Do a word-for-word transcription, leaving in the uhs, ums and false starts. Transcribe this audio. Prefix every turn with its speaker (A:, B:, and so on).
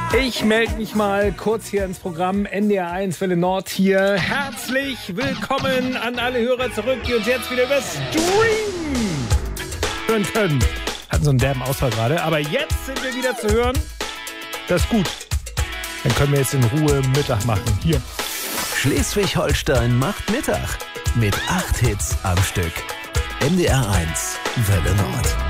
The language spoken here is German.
A: Ich melde mich mal kurz hier ins Programm N D R eins Welle Nord hier. Herzlich willkommen an alle Hörer zurück, die uns jetzt wieder über Stream hören können. Hatten so einen derben Ausfall gerade, aber jetzt sind wir wieder zu hören. Das ist gut. Dann können wir jetzt in Ruhe Mittag machen. Hier.
B: Schleswig-Holstein macht Mittag mit acht Hits am Stück. N D R eins Welle Nord.